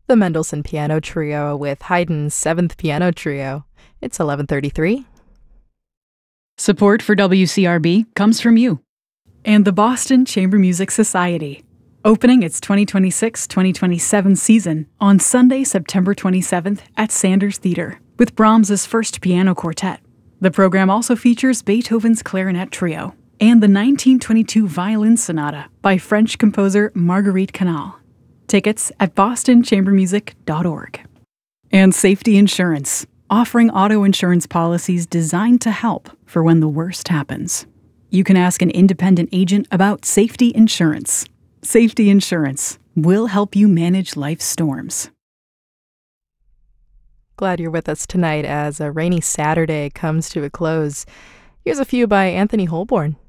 The Mendelssohn Piano Trio with Haydn's Seventh Piano Trio. It's 11:33. Support for WCRB comes from you and the Boston Chamber Music Society, opening its 2026-2027 season on Sunday, September 27th at Sanders Theater with Brahms's First Piano Quartet. The program also features Beethoven's Clarinet Trio and the 1922 Violin Sonata by French composer Marguerite Canal. Tickets at bostonchambermusic.org. And Safety Insurance, offering auto insurance policies designed to help for when the worst happens. You can ask an independent agent about Safety Insurance. Safety Insurance will help you manage life's storms. Glad you're with us tonight as a rainy Saturday comes to a close. Here's a few by Anthony Holborn.